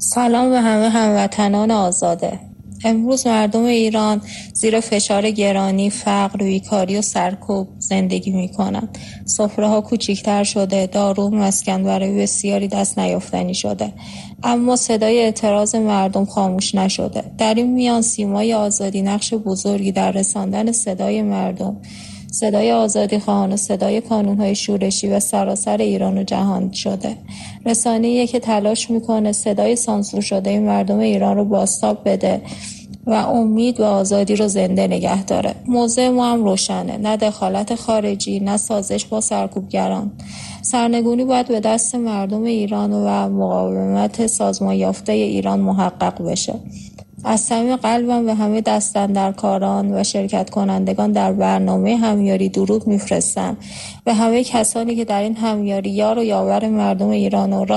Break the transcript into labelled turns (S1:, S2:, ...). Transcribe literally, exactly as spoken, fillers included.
S1: سلام به همه هموطنان آزاده. امروز مردم ایران زیر فشار گرانی، فقر، بیکاری و سرکوب زندگی می کنند. سفره ها کوچکتر شده، دارو و مسکن برای بسیاری دست نیافتنی شده. اما صدای اعتراض مردم خاموش نشده. در این میان سیمای آزادی نقش بزرگی در رساندن صدای مردم، صدای آزادی خواهان و صدای کانون‌های شورشی و سراسر ایران و جهان شده. رسانه‌ای که تلاش میکنه صدای سانسور شده مردم ایران رو بازتاب بده و امید و آزادی رو زنده نگه داره. موضع ما هم روشنه، نه دخالت خارجی، نه سازش با سرکوبگران. سرنگونی باید به دست مردم ایران و مقاومت سازمان یافته ایران محقق بشه. از صمیم قلبم به همه دستاندرکاران و شرکت کنندگان در برنامه همیاری درود میفرستم. به همه کسانی که در این همیاری یار و یاور مردم ایران و